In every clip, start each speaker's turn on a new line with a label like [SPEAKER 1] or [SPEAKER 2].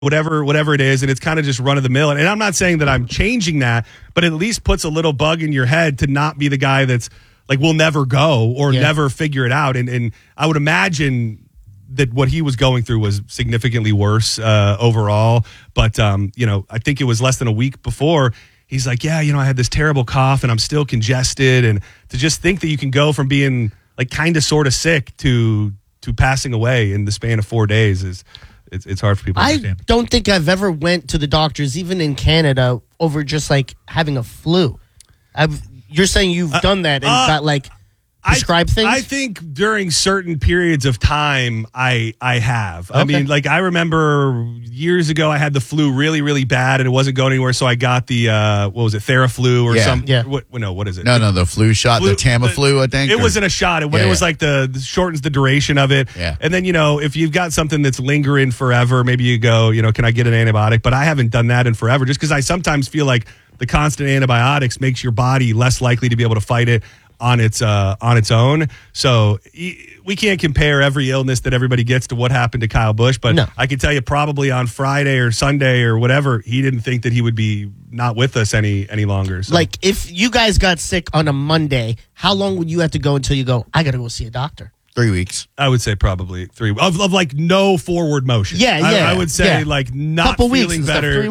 [SPEAKER 1] whatever it is, and it's kind of just run of the mill. And I'm not saying that I'm changing that, but it at least puts a little bug in your head to not be the guy that's like, we'll never go or never figure it out. And I would imagine that what he was going through was significantly worse overall. But, I think it was less than a week before. He's like, I had this terrible cough and I'm still congested. And to just think that you can go from being like kind of sort of sick to passing away in the span of 4 days is it's hard for people to understand.
[SPEAKER 2] I don't think I've ever went to the doctors, even in Canada, over just like having a flu. You're saying you've done that and got like prescribed things?
[SPEAKER 1] I think during certain periods of time, I have. Okay. I mean, like I remember years ago, I had the flu really, really bad and it wasn't going anywhere. So I got the, Theraflu or something. Yeah. What is it?
[SPEAKER 3] No, the flu shot, the Tamiflu, I think.
[SPEAKER 1] It wasn't a shot. It was like the shortens the duration of it.
[SPEAKER 3] Yeah.
[SPEAKER 1] And then, if you've got something that's lingering forever, maybe you go, can I get an antibiotic? But I haven't done that in forever just because I sometimes feel like the constant antibiotics makes your body less likely to be able to fight it on its own. So we can't compare every illness that everybody gets to what happened to Kyle Busch, but I can tell you probably on Friday or Sunday or whatever, he didn't think that he would be not with us any longer. So.
[SPEAKER 2] Like if you guys got sick on a Monday, how long would you have to go until you go, I got to go see a doctor?
[SPEAKER 3] 3 weeks.
[SPEAKER 1] I would say probably 3 of like no forward motion. I would say like not feeling better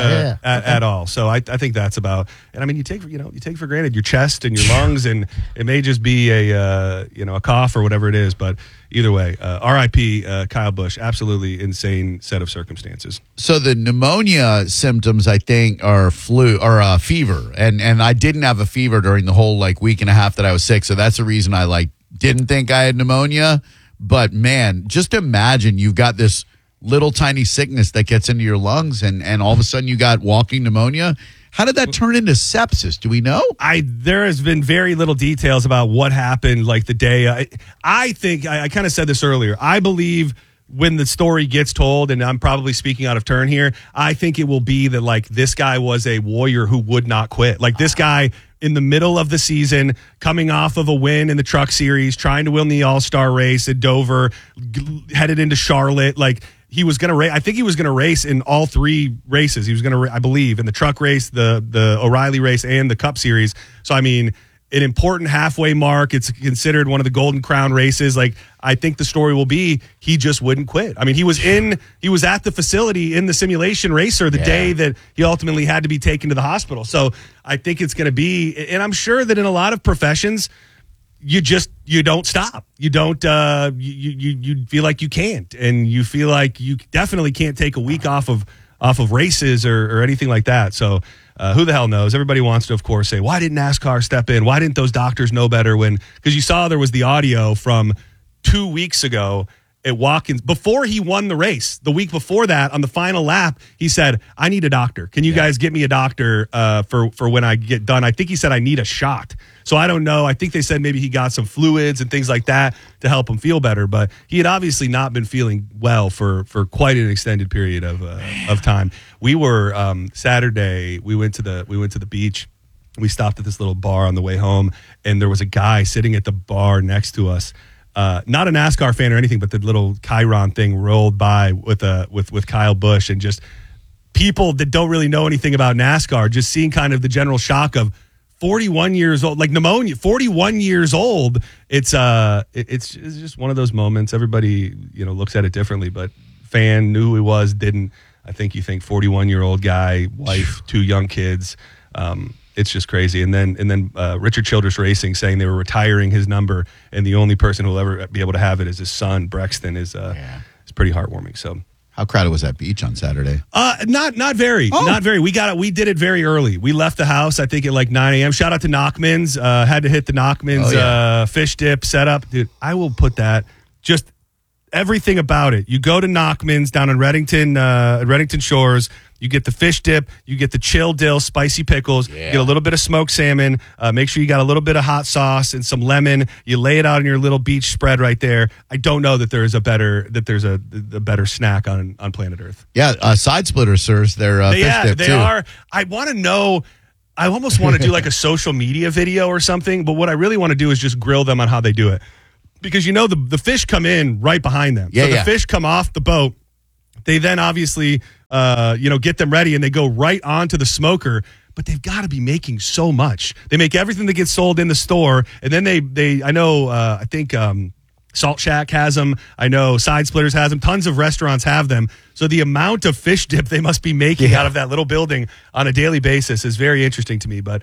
[SPEAKER 1] at all. So I think that's about. And I mean, you take for granted your chest and your lungs, and it may just be a cough or whatever it is. But either way, R.I.P. Kyle Busch. Absolutely insane set of circumstances.
[SPEAKER 3] So the pneumonia symptoms, I think, are flu or fever, and I didn't have a fever during the whole like week and a half that I was sick. So that's the reason I didn't think I had pneumonia. But man, just imagine you've got this little tiny sickness that gets into your lungs and all of a sudden you got walking pneumonia. How did that turn into sepsis? Do we know?
[SPEAKER 1] There has been very little details about what happened like the day. I think I kind of said this earlier. I believe when the story gets told, and I'm probably speaking out of turn here, I think it will be that like this guy was a warrior who would not quit. Like this guy in the middle of the season, coming off of a win in the Truck Series, trying to win the All-Star race at Dover, headed into Charlotte. Like he was going to race. I think he was going to race in all three races. He was going to, I believe, in the truck race, the O'Reilly race, and the Cup Series. So, I mean, an important halfway mark. It's considered one of the Golden Crown races. Like, I think the story will be he just wouldn't quit. I mean, he was at the facility in the simulation racer the day that he ultimately had to be taken to the hospital. So I think it's going to be, and I'm sure that in a lot of professions, you don't stop. You don't, you feel like you can't, and you feel like you definitely can't take a week off of races or anything like that. So, who the hell knows? Everybody wants to, of course, say, why didn't NASCAR step in? Why didn't those doctors know better? Because you saw there was the audio from 2 weeks ago at Watkins before he won the race. The week before that, on the final lap, he said, I need a doctor. Can you guys get me a doctor for when I get done? I think he said, I need a shot. So I don't know. I think they said maybe he got some fluids and things like that to help him feel better. But he had obviously not been feeling well for quite an extended period of time. We were Saturday. We went to the beach. We stopped at this little bar on the way home, and there was a guy sitting at the bar next to us. Not a NASCAR fan or anything, but the little Chiron thing rolled by with Kyle Busch, and just people that don't really know anything about NASCAR, just seeing kind of the general shock of 41 years old, like pneumonia, 41 years old. It's just one of those moments. Everybody, looks at it differently, but fan knew who he was, didn't. I think you think 41-year-old guy, wife, 2 young kids. It's just crazy. And then Richard Childress Racing saying they were retiring his number, and the only person who will ever be able to have it is his son, Brexton, is pretty heartwarming. So.
[SPEAKER 3] How crowded was that beach on Saturday?
[SPEAKER 1] Not very. Not very. We did it very early. We left the house, I think, at like 9 a.m. Shout out to Knockman's. Had to hit the Knockman's fish dip setup. Dude, I will put that, just everything about it. You go to Knockman's down in Reddington Shores. You get the fish dip. You get the chill dill, spicy pickles. You get a little bit of smoked salmon. Make sure you got a little bit of hot sauce and some lemon. You lay it out on your little beach spread right there. I don't know that there's a better snack on planet Earth.
[SPEAKER 3] Yeah, Side Splitter serves their fish dip
[SPEAKER 1] they
[SPEAKER 3] too.
[SPEAKER 1] are. I want to know. I almost want to do like a social media video or something. But what I really want to do is just grill them on how they do it, because the fish come in right behind them. The fish come off the boat. They then obviously get them ready, and they go right onto the smoker. But they've got to be making so much. They make everything that gets sold in the store, and then I think Salt Shack has them. I know Side Splitters has them. Tons of restaurants have them. So the amount of fish dip they must be making out of that little building on a daily basis is very interesting to me. But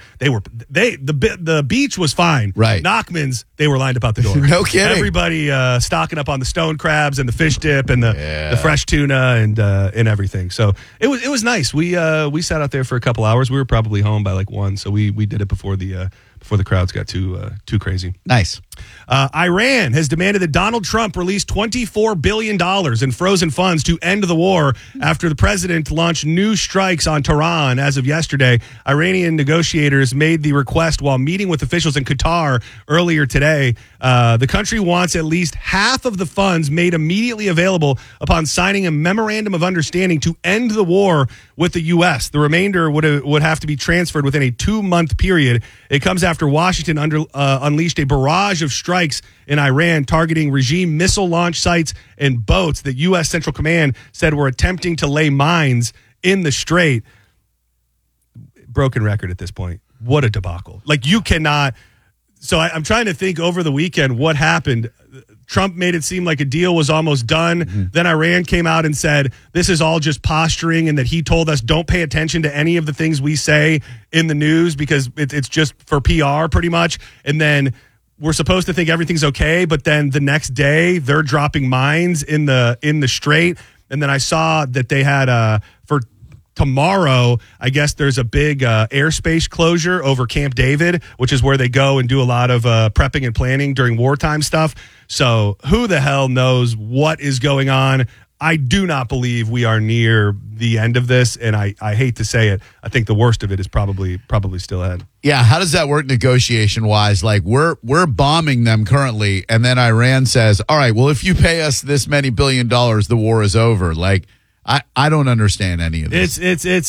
[SPEAKER 1] the beach was fine.
[SPEAKER 3] Right.
[SPEAKER 1] Knockman's, they were lined up out the door.
[SPEAKER 3] No kidding.
[SPEAKER 1] Everybody stocking up on the stone crabs and the fish dip and the fresh tuna and everything. So it was nice. We sat out there for a couple hours. We were probably home by like 1, so we did it before the crowds got too crazy.
[SPEAKER 3] Nice.
[SPEAKER 1] Iran has demanded that Donald Trump release $24 billion in frozen funds to end the war after the president launched new strikes on Tehran as of yesterday. Iranian negotiators made the request while meeting with officials in Qatar earlier today. The country wants at least half of the funds made immediately available upon signing a memorandum of understanding to end the war with the U.S. The remainder would have to be transferred within a 2-month period. It comes after Washington unleashed a barrage of strikes in Iran targeting regime missile launch sites and boats that U.S. Central Command said were attempting to lay mines in the strait. Broken record at this point. What a debacle. Like, you cannot... So I'm trying to think over the weekend what happened. Trump made it seem like a deal was almost done. Mm-hmm. Then Iran came out and said, this is all just posturing, and that he told us don't pay attention to any of the things we say in the news because it's just for PR pretty much. And then we're supposed to think everything's okay, but then the next day they're dropping mines in the strait. And then I saw that they had for tomorrow, I guess there's a big airspace closure over Camp David, which is where they go and do a lot of prepping and planning during wartime stuff. So who the hell knows what is going on? I do not believe we are near the end of this, and I hate to say it. I think the worst of it is probably still ahead.
[SPEAKER 3] Yeah, how does that work negotiation-wise? Like, we're bombing them currently, and then Iran says, all right, well, if you pay us this many $1 billion, the war is over. Like, I don't understand any of this.
[SPEAKER 1] It's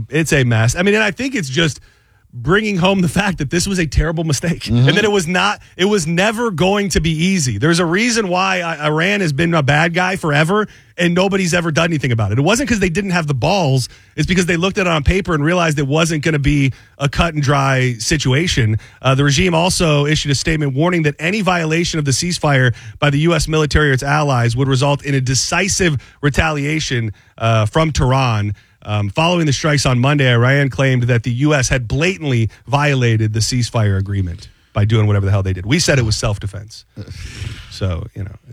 [SPEAKER 1] a mess. I mean, and I think it's just bringing home the fact that this was a terrible mistake, mm-hmm. and that it was never going to be easy. There's a reason why Iran has been a bad guy forever, and nobody's ever done anything about it. It wasn't because they didn't have the balls. It's because they looked at it on paper and realized it wasn't going to be a cut and dry situation. The regime also issued a statement warning that any violation of the ceasefire by the U.S. military or its allies would result in a decisive retaliation from Tehran. Following the strikes on Monday, Iran claimed that the U.S. had blatantly violated the ceasefire agreement by doing whatever the hell they did. We said it was self-defense. So,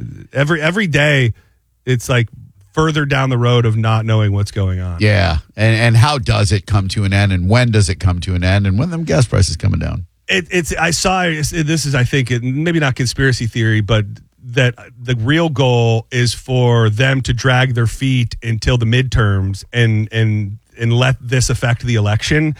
[SPEAKER 1] every day it's like further down the road of not knowing what's going on.
[SPEAKER 3] Yeah. And how does it come to an end, and when does it come to an end, and when them gas prices coming down?
[SPEAKER 1] I saw this is, I think, maybe not conspiracy theory, but that the real goal is for them to drag their feet until the midterms and let this affect the election.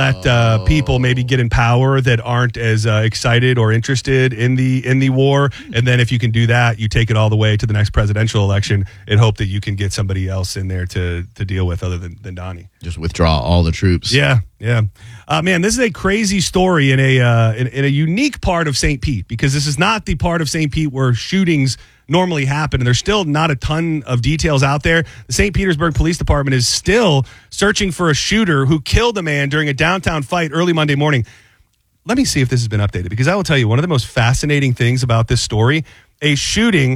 [SPEAKER 1] Let people maybe get in power that aren't as excited or interested in the war. And then if you can do that, you take it all the way to the next presidential election and hope that you can get somebody else in there to deal with other than Donnie.
[SPEAKER 3] Just withdraw all the troops.
[SPEAKER 1] Yeah. Man, this is a crazy story in a unique part of St. Pete, because this is not the part of St. Pete where shootings normally happen, and there's still not a ton of details out there. The St. Petersburg Police Department is still searching for a shooter who killed a man during a downtown fight early Monday morning. Let me see if this has been updated, because I will tell you one of the most fascinating things about this story: a shooting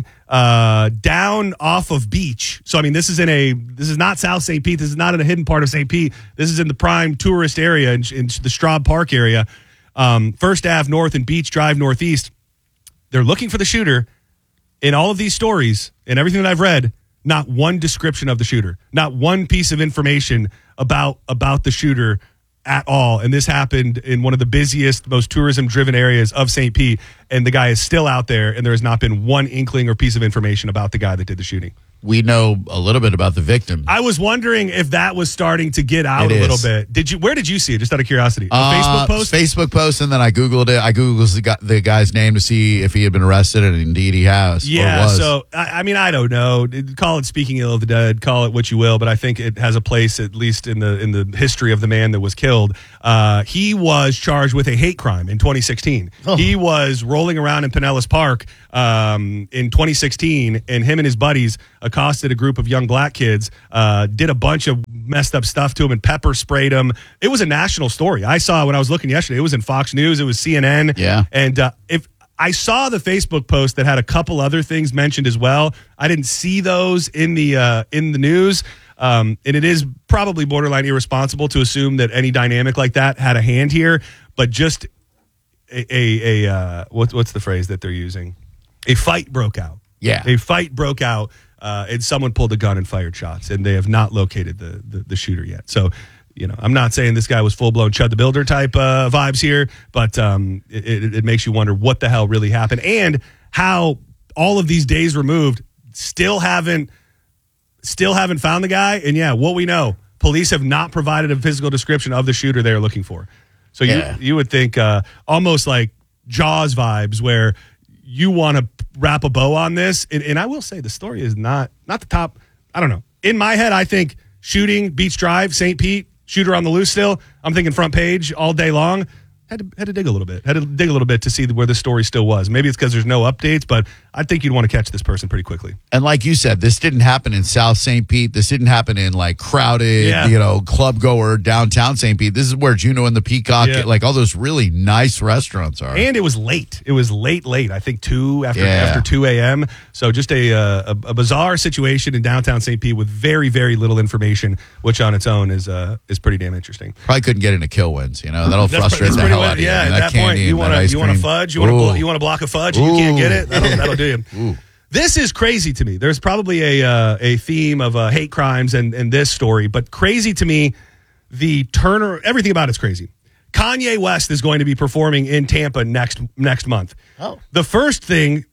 [SPEAKER 1] down off of Beach. So, I mean, this is not South St. Pete. This is not in a hidden part of St. Pete. This is in the prime tourist area in the Straub Park area. First Ave North and Beach Drive Northeast. They're looking for the shooter. In all of these stories and everything that I've read, not one description of the shooter, not one piece of information about the shooter at all. And this happened in one of the busiest, most tourism-driven areas of St. Pete, and the guy is still out there, and there has not been one inkling or piece of information about the guy that did the shooting.
[SPEAKER 3] We know a little bit about the victim.
[SPEAKER 1] I was wondering if that was starting to get out a little bit. Where did you see it? Just out of curiosity. A Facebook post?
[SPEAKER 3] Facebook post, and then I Googled it. I Googled the guy's name to see if he had been arrested, and indeed he has.
[SPEAKER 1] Yeah, so, I mean, I don't know. Call it speaking ill of the dead, call it what you will, but I think it has a place, at least in the history of the man that was killed. He was charged with a hate crime in 2016. Oh. He was rolling around in Pinellas Park in 2016, and him and his buddies, a accosted a group of young black kids, did a bunch of messed up stuff to them and pepper sprayed them. It was a national story. I saw when I was looking yesterday. It was in Fox News. It was CNN.
[SPEAKER 3] Yeah.
[SPEAKER 1] And if I saw the Facebook post that had a couple other things mentioned as well, I didn't see those in the news. And it is probably borderline irresponsible to assume that any dynamic like that had a hand here, but just what's the phrase that they're using? A fight broke out.
[SPEAKER 3] Yeah.
[SPEAKER 1] A fight broke out, and someone pulled a gun and fired shots, and they have not located the shooter yet. So, I'm not saying this guy was full-blown Chud the Builder type vibes here, but it makes you wonder what the hell really happened and how all of these days removed still haven't found the guy. And yeah, what we know, police have not provided a physical description of the shooter they are looking for. So you would think almost like Jaws vibes where you want to wrap a bow on this. And I will say the story is not the top. I don't know. In my head, I think shooting, Beach Drive, St. Pete, shooter on the loose still. I'm thinking front page all day long. Had to dig a little bit. Had to dig a little bit to see where the story still was. Maybe it's because there's no updates, but I think you'd want to catch this person pretty quickly.
[SPEAKER 3] And like you said, this didn't happen in South St. Pete. This didn't happen in like crowded, club goer downtown St. Pete. This is where Juno and the Peacock, like all those really nice restaurants are.
[SPEAKER 1] And it was late. It was late. I think after 2 a.m. So just a bizarre situation in downtown St. Pete with very, very little information, which on its own is pretty damn interesting.
[SPEAKER 3] Probably couldn't get into kill wins. That'll frustrate the hell out of you.
[SPEAKER 1] Yeah, at that point, you want a fudge, you want a block of fudge, and you can't get it. That'll do you.
[SPEAKER 3] Ooh.
[SPEAKER 1] This is crazy to me. There's probably a theme of hate crimes and this story, but crazy to me, everything about it's crazy. Kanye West is going to be performing in Tampa next month.
[SPEAKER 2] Oh.
[SPEAKER 1] The first thing,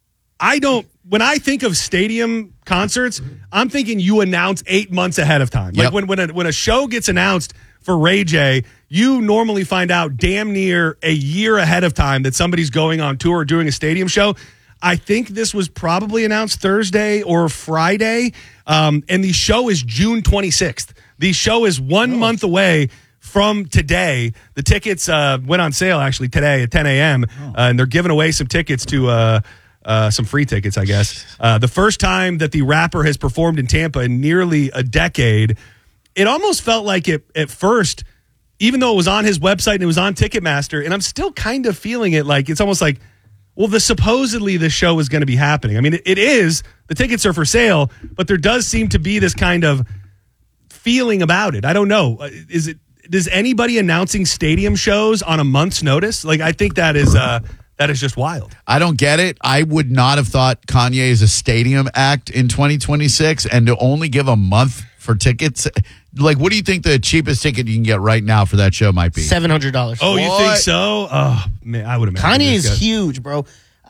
[SPEAKER 1] when I think of stadium concerts, I'm thinking you announce 8 months ahead of time.
[SPEAKER 3] Yep.
[SPEAKER 1] Like when a show gets announced for Ray J, you normally find out damn near a year ahead of time that somebody's going on tour or doing a stadium show. I think this was probably announced Thursday or Friday, and the show is June 26th. The show is 1 month away from today. The tickets went on sale actually today at 10 a.m., and they're giving away some tickets to some free tickets, I guess. The first time that the rapper has performed in Tampa in nearly a decade. It almost felt like it at first, even though it was on his website and it was on Ticketmaster, and I'm still kind of feeling it like it's almost like, well, supposedly the show is going to be happening. I mean, it is. The tickets are for sale, but there does seem to be this kind of feeling about it. I don't know. Is anybody announcing stadium shows on a month's notice? Like, I think that is just wild.
[SPEAKER 3] I don't get it. I would not have thought Kanye is a stadium act in 2026, and to only give a month for tickets. Like, what do you think the cheapest ticket you can get right now for that show might be?
[SPEAKER 2] $700.
[SPEAKER 1] Oh, you think so? Oh, man, I would imagine.
[SPEAKER 2] Kanye is huge, bro.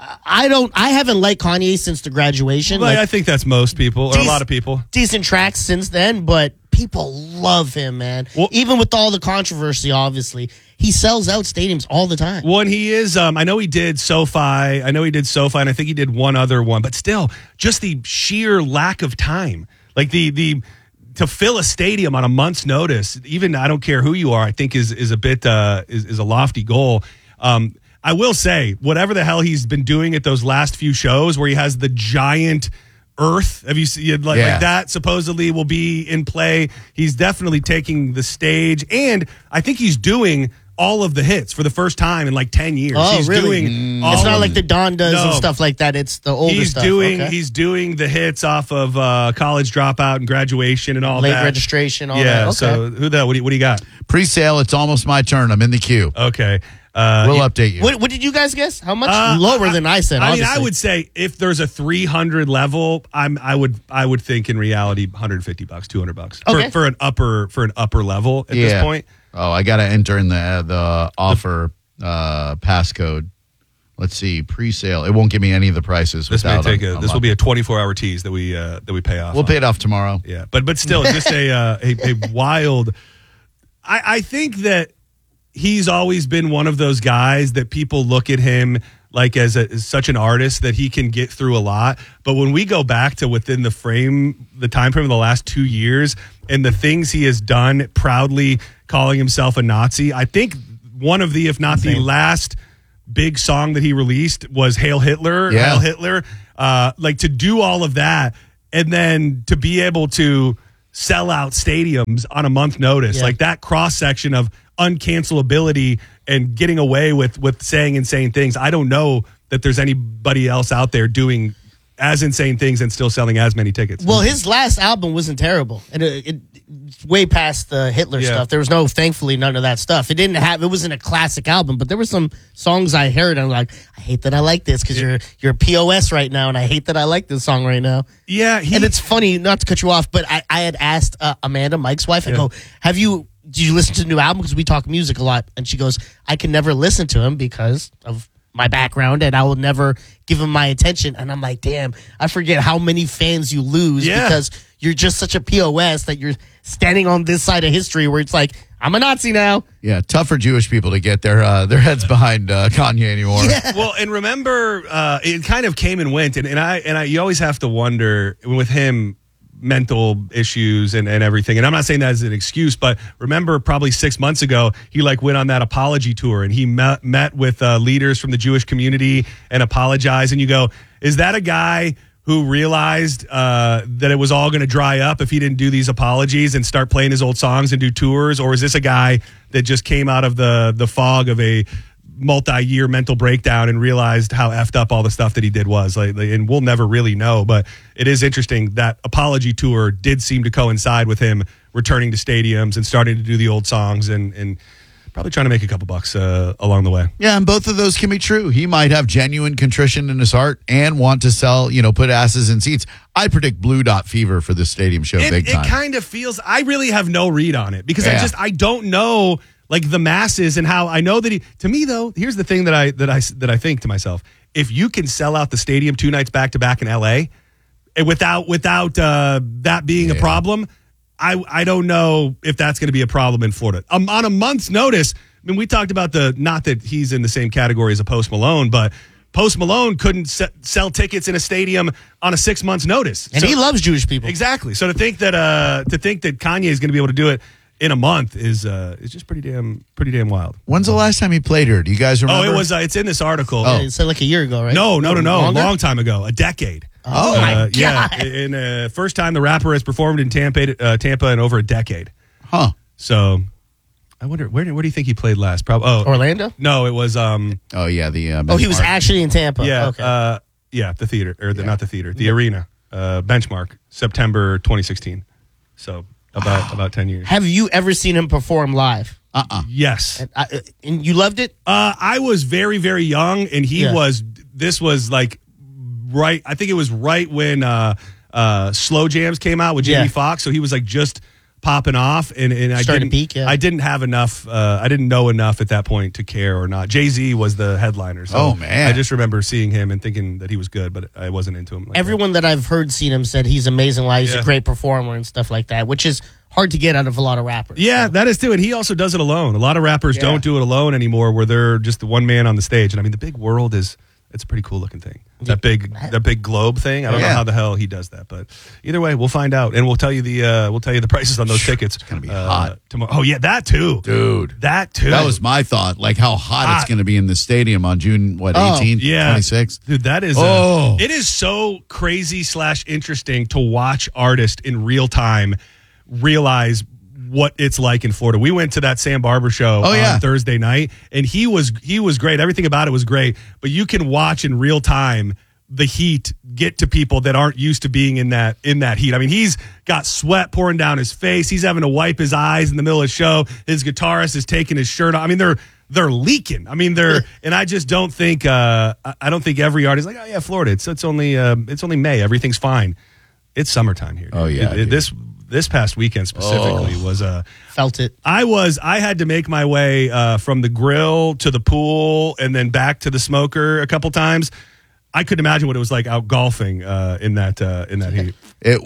[SPEAKER 2] I haven't liked Kanye since the graduation.
[SPEAKER 1] Well, I think that's most people, or a lot of people.
[SPEAKER 2] Decent tracks since then, but people love him, man. Well, even with all the controversy, obviously. He sells out stadiums all the time.
[SPEAKER 1] Well, and he is, I know he did SoFi. And I think he did one other one. But still, just the sheer lack of time. Like to fill a stadium on a month's notice, even I don't care who you are, I think is a bit is a lofty goal. I will say, whatever the hell he's been doing at those last few shows where he has the giant earth, have you seen like that supposedly will be in play. He's definitely taking the stage, and I think he's doing all of the hits for the first time in like 10 years.
[SPEAKER 2] Oh,
[SPEAKER 1] he's
[SPEAKER 2] really?
[SPEAKER 1] Doing
[SPEAKER 2] it's not like the Don does and stuff like that. It's the older stuff.
[SPEAKER 1] He's doing the hits off of College Dropout and Graduation and all
[SPEAKER 2] Late
[SPEAKER 1] that.
[SPEAKER 2] Late registration, all that.
[SPEAKER 1] Yeah,
[SPEAKER 2] Okay.
[SPEAKER 1] so what do you got?
[SPEAKER 3] Pre-sale, it's almost my turn. I'm in the queue.
[SPEAKER 1] Okay.
[SPEAKER 3] We'll update you.
[SPEAKER 2] What did you guys guess? How much? Lower than I said, obviously.
[SPEAKER 1] I would say if there's a 300 level, I would think in reality $150, $200
[SPEAKER 2] okay.
[SPEAKER 1] for an upper level at this point.
[SPEAKER 3] Oh, I got to enter in the offer passcode. Let's see, pre-sale. It won't give me any of the prices.
[SPEAKER 1] This may take this will be a 24-hour tease that we pay off.
[SPEAKER 3] We'll pay it off tomorrow.
[SPEAKER 1] Yeah, but still, just a wild. I think that he's always been one of those guys that people look at him like as such an artist that he can get through a lot. But when we go back to within the time frame of the last 2 years and the things he has done, proudly calling himself a Nazi, I think one of the, if not the last big song that he released was Hail Hitler.
[SPEAKER 3] Yeah.
[SPEAKER 1] Hail Hitler. Like to do all of that and then to be able to sell out stadiums on a month notice, like that cross section of uncancelability and getting away with saying insane things. I don't know that there's anybody else out there doing as insane things and still selling as many tickets.
[SPEAKER 2] Well, his last album wasn't terrible, and it's way past the Hitler stuff. There was thankfully, none of that stuff. It wasn't a classic album, but there were some songs I heard, and I'm like, I hate that I like this because you're a POS right now, and I hate that I like this song right now.
[SPEAKER 1] Yeah,
[SPEAKER 2] and it's funny, not to cut you off, but I had asked Amanda, Mike's wife, I go, did you listen to the new album? Because we talk music a lot, and she goes, I can never listen to him because of my background, and I will never give him my attention. And I'm like, damn, I forget how many fans you lose because you're just such a POS that you're standing on this side of history where it's like, I'm a Nazi now.
[SPEAKER 3] Yeah, tough for Jewish people to get their heads behind Kanye anymore.
[SPEAKER 1] Yeah. Well, and remember, it kind of came and went, and I you always have to wonder with him, mental issues and everything. And I'm not saying that as an excuse, but remember probably 6 months ago, he went on that apology tour and he met with leaders from the Jewish community and apologized. And you go, is that a guy who realized that it was all going to dry up if he didn't do these apologies and start playing his old songs and do tours? Or is this a guy that just came out of the fog of a multi-year mental breakdown and realized how effed up all the stuff that he did was? And we'll never really know, but it is interesting that apology tour did seem to coincide with him returning to stadiums and starting to do the old songs and probably trying to make a couple bucks along the way.
[SPEAKER 3] Yeah, and both of those can be true. He might have genuine contrition in his heart and want to sell, put asses in seats. I predict Blue Dot Fever for this stadium show big time.
[SPEAKER 1] It kind of feels, I really have no read on it because I don't know the masses and how I know that to me though, here's the thing that I think to myself, if you can sell out the stadium 2 nights back to back in LA without that being a problem, I don't know if that's going to be a problem in Florida. On a month's notice, I mean, we talked about not that he's in the same category as a Post Malone, but Post Malone couldn't sell tickets in a stadium on a 6 months notice.
[SPEAKER 2] And he loves Jewish people.
[SPEAKER 1] Exactly. So to think that Kanye is going to be able to do it in a month is just pretty damn wild.
[SPEAKER 3] When's the last time he played her? Do you guys remember?
[SPEAKER 1] Oh, it was. It's in this article.
[SPEAKER 2] Oh, it said like a year ago, right?
[SPEAKER 1] No,
[SPEAKER 2] Longer?
[SPEAKER 1] a long time ago, a decade.
[SPEAKER 2] Oh my God!
[SPEAKER 1] Yeah, in first time the rapper has performed in Tampa in over a decade.
[SPEAKER 3] Huh.
[SPEAKER 1] So, I wonder where do you think he played last? Probably
[SPEAKER 2] Orlando.
[SPEAKER 1] No, it was.
[SPEAKER 3] Oh yeah,
[SPEAKER 2] he was actually in Tampa.
[SPEAKER 1] Yeah.
[SPEAKER 2] Okay.
[SPEAKER 1] The theater not the theater, the arena. Benchmark, September 2016. So. About 10 years.
[SPEAKER 2] Have you ever seen him perform live?
[SPEAKER 1] Yes.
[SPEAKER 2] And you loved it?
[SPEAKER 1] I was very, very young, and this was right, I think it was right when Slow Jams came out with Jamie Foxx, so he was just popping off, and I
[SPEAKER 2] starting to peak. Yeah.
[SPEAKER 1] I didn't have enough. I didn't know enough at that point to care or not. Jay-Z was the headliner. So
[SPEAKER 3] oh man!
[SPEAKER 1] I just remember seeing him and thinking that he was good, but I wasn't into him.
[SPEAKER 2] Everyone that I've heard seen him said he's amazing live. He's a great performer and stuff like that, which is hard to get out of a lot of rappers.
[SPEAKER 1] Yeah, that is too, and he also does it alone. A lot of rappers don't do it alone anymore, where they're just the one man on the stage. And I mean, the big world it's a pretty cool looking thing. That big globe thing. I don't know how the hell he does that, but either way, we'll find out, and we'll tell you the prices on those tickets.
[SPEAKER 3] It's gonna be hot
[SPEAKER 1] tomorrow. Oh yeah, that too,
[SPEAKER 3] dude.
[SPEAKER 1] That too.
[SPEAKER 3] That was my thought. How hot it's going to be in the stadium on June 18th, 26th.
[SPEAKER 1] Dude, that is. It is so crazy / interesting to watch artists in real time realize what it's like in Florida. We went to that Sam Barber show on Thursday night, and he was great. Everything about it was great, but you can watch in real time the heat get to people that aren't used to being in that heat. I mean, he's got sweat pouring down his face. He's having to wipe his eyes in the middle of the show. His guitarist is taking his shirt off. I mean, they're leaking. I mean, and I just don't think I don't think every artist is like, oh yeah, Florida. It's only May. Everything's fine. It's summertime here. Dude.
[SPEAKER 3] Oh yeah.
[SPEAKER 1] This past weekend specifically was
[SPEAKER 2] felt it.
[SPEAKER 1] I had to make my way from the grill to the pool and then back to the smoker a couple times. I couldn't imagine what it was like out golfing in that heat.
[SPEAKER 3] It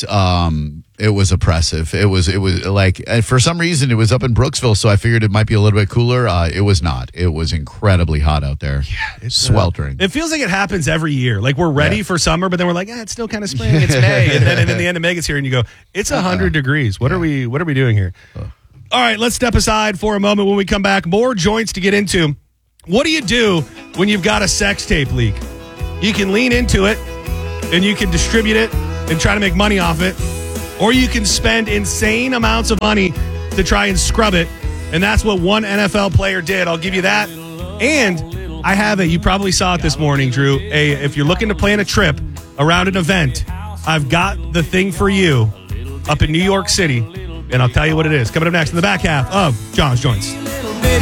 [SPEAKER 3] was oppressive. It was like, for some reason it was up in Brooksville, so I figured it might be a little bit cooler. It was not. It was incredibly hot out there.
[SPEAKER 1] Yeah, it's
[SPEAKER 3] sweltering.
[SPEAKER 1] It feels like it happens every year. Like we're ready for summer, but then we're like, it's still kind of spring. It's May, and then the end of May gets here, and you go, it's 100 degrees. What are we doing here? All right, let's step aside for a moment. When we come back, more joints to get into. What do you do when you've got a sex tape leak? You can lean into it, and you can distribute it and try to make money off it, or you can spend insane amounts of money to try and scrub it. And that's what one NFL player did. I'll give you that. And I have you probably saw it this morning, Drew. If you're looking to plan a trip around an event, I've got the thing for you up in New York City. And I'll tell you what it is. Coming up next in the back half of John's Joints.